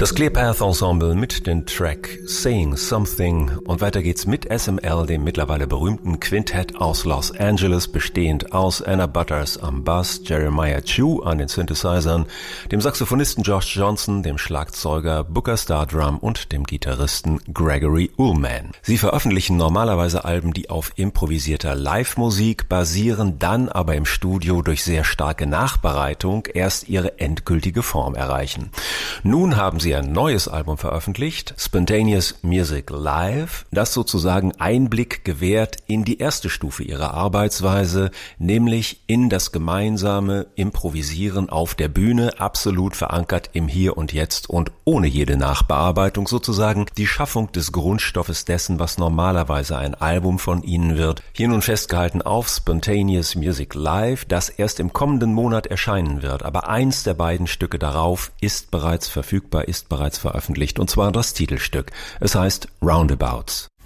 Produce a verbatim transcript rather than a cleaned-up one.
Das Clearpath Ensemble mit dem Track Saying Something und weiter geht's mit S M L, dem mittlerweile berühmten Quintett aus Los Angeles, bestehend aus Anna Butters am Bass, Jeremiah Chu an den Synthesizern, dem Saxophonisten Josh Johnson, dem Schlagzeuger Booker Stardrum und dem Gitarristen Gregory Ullman. Sie veröffentlichen normalerweise Alben, die auf improvisierter Live-Musik basieren, dann aber im Studio durch sehr starke Nachbereitung erst ihre endgültige Form erreichen. Nun haben sie ein neues Album veröffentlicht, Spontaneous Music Live, das sozusagen Einblick gewährt in die erste Stufe ihrer Arbeitsweise, nämlich in das gemeinsame Improvisieren auf der Bühne, absolut verankert im Hier und Jetzt und ohne jede Nachbearbeitung, sozusagen die Schaffung des Grundstoffes dessen, was normalerweise ein Album von ihnen wird. Hier nun festgehalten auf Spontaneous Music Live, das erst im kommenden Monat erscheinen wird, aber eins der beiden Stücke darauf ist bereits verfügbar, ist bereits veröffentlicht, und zwar das Titelstück. Es heißt Roundabouts.